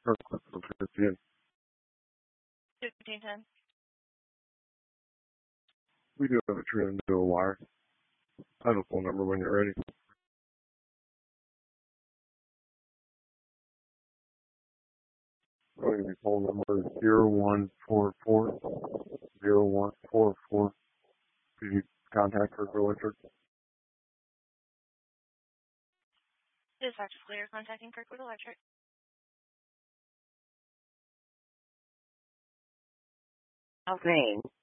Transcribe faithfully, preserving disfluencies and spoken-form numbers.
fifteen. fifteen ten. We do have a trim to a wire. I have a phone number when you're ready. Oh, your phone number is zero one four four zero one four four. Did you contact Kirk Electric? This is Doctor Clear contacting Kirkwood Electric. Okay.